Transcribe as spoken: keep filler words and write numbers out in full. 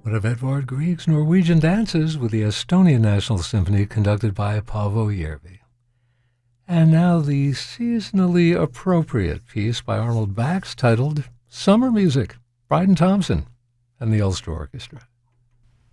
One of Edvard Grieg's Norwegian dances with the Estonian National Symphony conducted by Paavo Järvi. And now the seasonally appropriate piece by Arnold Bax titled Summer Music, Bryden Thompson and the Ulster Orchestra.